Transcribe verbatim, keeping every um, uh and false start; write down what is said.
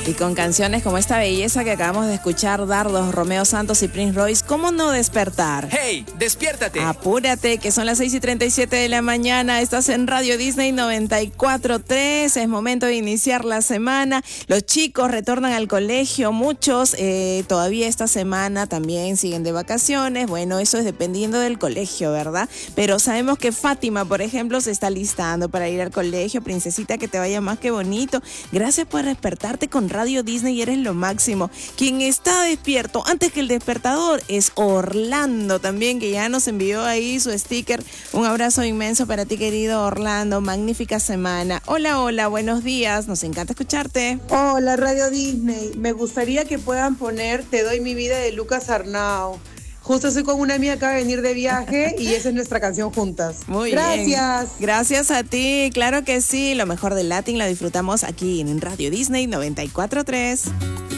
Y con canciones como esta belleza que acabamos de escuchar, Dardos, Romeo Santos y Prince Royce, ¿cómo no despertar? ¡Hey! ¡Despiértate! Apúrate, que son las seis y treinta y siete de la mañana. Estás en Radio Disney noventa y cuatro punto tres. Es momento de iniciar la semana. Los chicos retornan al colegio. Muchos eh, todavía esta semana también siguen de vacaciones. Bueno, eso es dependiendo del colegio, ¿verdad? Pero sabemos que Fátima, por ejemplo, se está listando para ir al colegio. Princesita, que te vaya más que bonito. Gracias por despertarte con Radio Disney, eres lo máximo. Quien está despierto antes que el despertador es Orlando también, que ya nos envió ahí su sticker. Un abrazo inmenso para ti, querido Orlando. Magnífica semana. Hola, hola, buenos días. Nos encanta escucharte. Hola, Radio Disney. Me gustaría que puedan poner Te doy mi vida de Lucas Arnau. Justo estoy con una amiga que acaba de venir de viaje y esa es nuestra canción juntas. Muy Gracias. bien. Gracias a ti. Claro que sí. Lo mejor del Latin lo disfrutamos aquí en Radio Disney noventa y cuatro punto tres.